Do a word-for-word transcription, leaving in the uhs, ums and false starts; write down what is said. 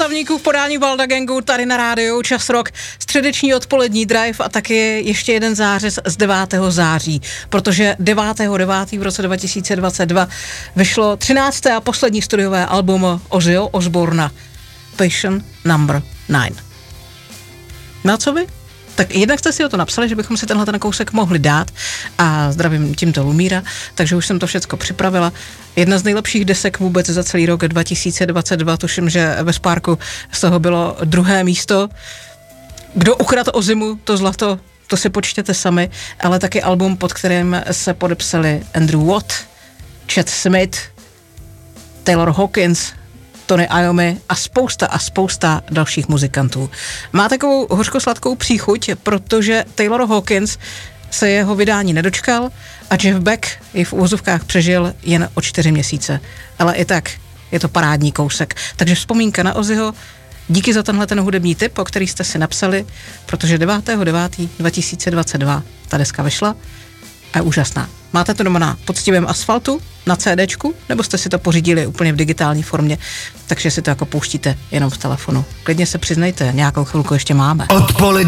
Požadavníků v podání Baldagangu tady na rádiu Čas Rock, středeční odpolední drive a taky ještě jeden zářez z devátého září, protože devátého devátého v roce dva tisíce dvacet dva vyšlo třinácté a poslední studiové album Ozzyho Osbourna, Patient number nine. No a co vy? Tak jednak jste si o to napsali, že bychom si tenhle ten kousek mohli dát a zdravím tímto Lumíra, takže už jsem to všecko připravila. Jedna z nejlepších desek vůbec za celý rok dva tisíce dvacet dva, tuším, že ve Sparku z toho bylo druhé místo. Kdo ukradl Ozzymu to zlato, to si počtěte sami, ale taky album, pod kterým se podepsali Andrew Watt, Chad Smith, Taylor Hawkins, Tony Iommi a spousta a spousta dalších muzikantů. Má takovou hořko-sladkou příchuť, protože Taylor Hawkins se jeho vydání nedočkal a Jeff Beck ji v úvozovkách přežil jen o čtyři měsíce. Ale i tak je to parádní kousek. Takže vzpomínka na Ozzyho, díky za tenhle ten hudební tip, o který jste si napsali, protože devátého devátého dva tisíce dvacet dva ta deska vyšla a je úžasná. Máte to doma na poctivém asfaltu, na CDčku, nebo jste si to pořídili úplně v digitální formě, takže si to jako pouštíte jenom v telefonu. Klidně se přiznejte, nějakou chvilku ještě máme. Odpoledne.